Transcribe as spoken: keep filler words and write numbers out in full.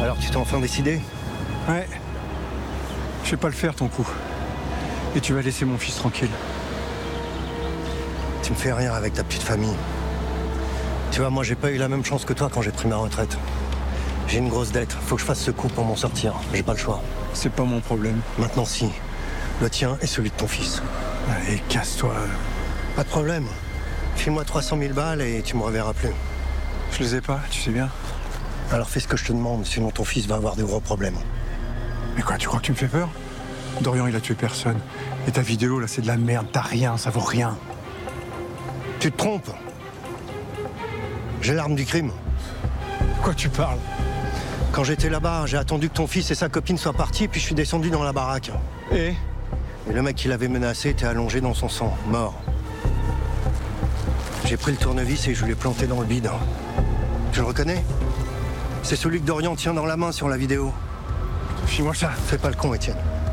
Alors tu t'es enfin décidé? Ouais. Je vais pas le faire ton coup. Et tu vas laisser mon fils tranquille. Tu me fais rire avec ta petite famille. Tu vois, moi j'ai pas eu la même chance que toi quand j'ai pris ma retraite. J'ai une grosse dette, faut que je fasse ce coup pour m'en sortir. J'ai pas le choix. C'est pas mon problème. Maintenant si. Le tien et celui de ton fils. Allez, casse-toi. Pas de problème. File-moi trois cent mille balles et tu me reverras plus. Je les ai pas, tu sais bien. Alors fais ce que je te demande, sinon ton fils va avoir de gros problèmes. Mais quoi, tu crois que tu me fais peur? Dorian, il a tué personne. Et ta vidéo, là, c'est de la merde. T'as rien, ça vaut rien. Tu te trompes. J'ai l'arme du crime. De quoi tu parles? Quand j'étais là-bas, j'ai attendu que ton fils et sa copine soient partis, puis je suis descendu dans la baraque. Et Et le mec qui l'avait menacé était allongé dans son sang, mort. J'ai pris le tournevis et je lui ai planté dans le bide. Tu le reconnais? C'est celui que Dorian tient dans la main sur la vidéo. File-moi ça. Fais pas le con, Étienne.